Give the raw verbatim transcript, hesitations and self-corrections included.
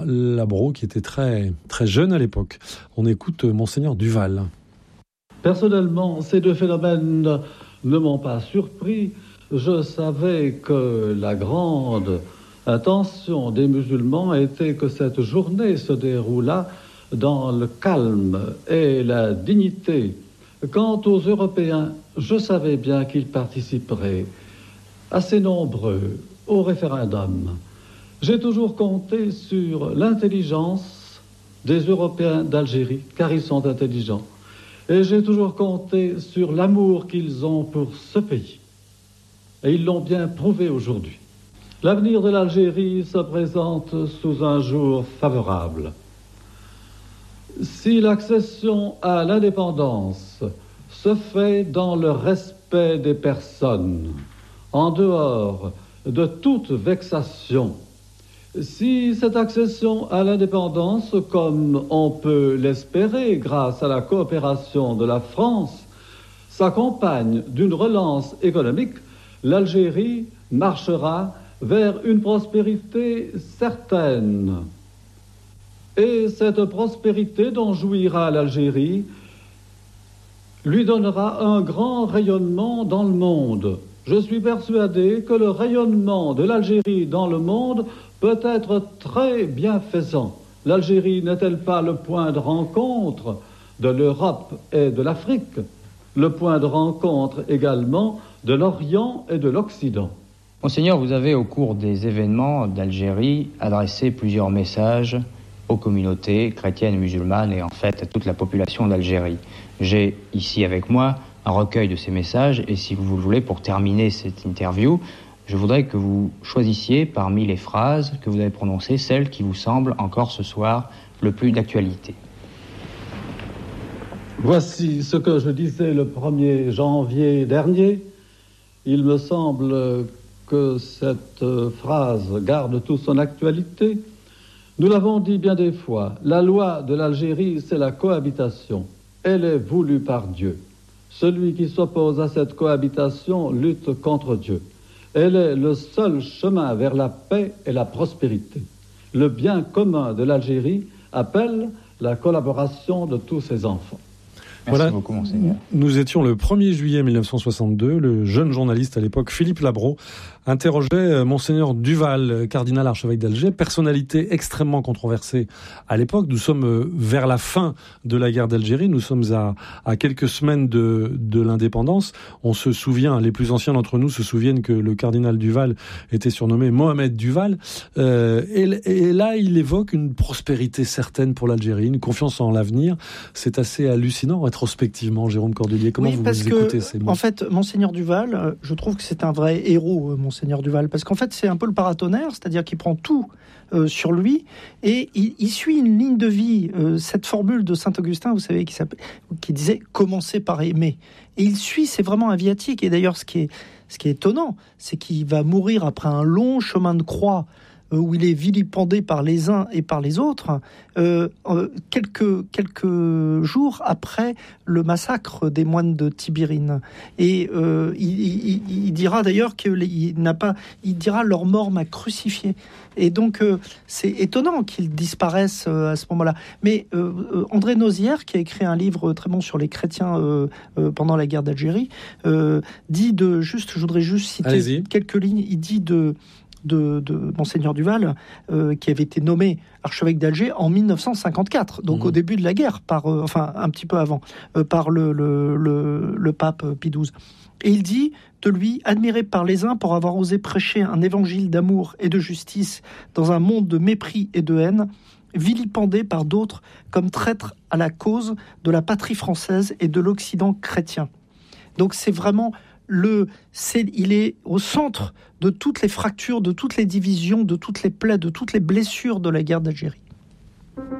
Labro, qui était très, très jeune à l'époque. On écoute Monseigneur Duval. Personnellement, ces deux phénomènes ne m'ont pas surpris. Je savais que la grande intention des musulmans était que cette journée se déroulât dans le calme et la dignité. Quant aux Européens, je savais bien qu'ils participeraient, assez nombreux, au référendum. J'ai toujours compté sur l'intelligence des Européens d'Algérie, car ils sont intelligents. Et j'ai toujours compté sur l'amour qu'ils ont pour ce pays. Et ils l'ont bien prouvé aujourd'hui. L'avenir de l'Algérie se présente sous un jour favorable. Si l'accession à l'indépendance se fait dans le respect des personnes, en dehors de toute vexation, si cette accession à l'indépendance, comme on peut l'espérer grâce à la coopération de la France, s'accompagne d'une relance économique, l'Algérie marchera vers une prospérité certaine. Et cette prospérité dont jouira l'Algérie lui donnera un grand rayonnement dans le monde. Je suis persuadé que le rayonnement de l'Algérie dans le monde peut être très bienfaisant. L'Algérie n'est-elle pas le point de rencontre de l'Europe et de l'Afrique, le point de rencontre également de l'Orient et de l'Occident? Monseigneur, vous avez au cours des événements d'Algérie adressé plusieurs messages aux communautés chrétiennes et musulmanes et en fait à toute la population d'Algérie. J'ai ici avec moi un recueil de ces messages et si vous le voulez, pour terminer cette interview, je voudrais que vous choisissiez parmi les phrases que vous avez prononcées, celle qui vous semble encore ce soir le plus d'actualité. Voici ce que je disais le premier janvier dernier. Il me semble que cette phrase garde toute son actualité. Nous l'avons dit bien des fois, la loi de l'Algérie, c'est la cohabitation. Elle est voulue par Dieu. Celui qui s'oppose à cette cohabitation lutte contre Dieu. Elle est le seul chemin vers la paix et la prospérité. Le bien commun de l'Algérie appelle la collaboration de tous ses enfants. Merci voilà, beaucoup, Monseigneur. Nous étions le premier juillet mille neuf cent soixante-deux. Le jeune journaliste à l'époque, Philippe Labro, interrogeait Monseigneur Duval, cardinal archevêque d'Alger, personnalité extrêmement controversée à l'époque. Nous sommes vers la fin de la guerre d'Algérie. Nous sommes à, à quelques semaines de, de l'indépendance. On se souvient, les plus anciens d'entre nous se souviennent que le cardinal Duval était surnommé Mohamed Duval. Euh, et, et là, il évoque une prospérité certaine pour l'Algérie, une confiance en l'avenir. C'est assez hallucinant, rétrospectivement, Jérôme Cordelier. Comment oui, vous, parce vous que, écoutez ces mots? En fait, Monseigneur Duval, je trouve que c'est un vrai héros, Monseigneur Duval, parce qu'en fait, c'est un peu le paratonnerre, c'est-à-dire qu'il prend tout euh, sur lui et il, il suit une ligne de vie. Euh, cette formule de Saint-Augustin, vous savez, qui, qui disait « commencer par aimer ». Et il suit, c'est vraiment un viatique. Et d'ailleurs, ce qui est, ce qui est étonnant, c'est qu'il va mourir après un long chemin de croix où il est vilipendé par les uns et par les autres, euh, quelques, quelques jours après le massacre des moines de Tibérine. Et euh, il, il, il dira d'ailleurs qu'il n'a pas, il dira leur mort m'a crucifié. Et donc euh, c'est étonnant qu'ils disparaissent euh, à ce moment-là. Mais euh, André Nozière, qui a écrit un livre très bon sur les chrétiens euh, euh, pendant la guerre d'Algérie, euh, dit de juste, je voudrais juste citer Allez-y. quelques lignes. Il dit de De, de Monseigneur Duval, euh, qui avait été nommé archevêque d'Alger en mille neuf cent cinquante-quatre, donc mmh. au début de la guerre, par, euh, enfin un petit peu avant, euh, par le, le, le, le pape Pie douze. Et il dit de lui, admiré par les uns pour avoir osé prêcher un évangile d'amour et de justice dans un monde de mépris et de haine, vilipendé par d'autres comme traître à la cause de la patrie française et de l'Occident chrétien. Donc c'est vraiment... Le, c'est, il est au centre de toutes les fractures, de toutes les divisions, de toutes les plaies, de toutes les blessures de la guerre d'Algérie.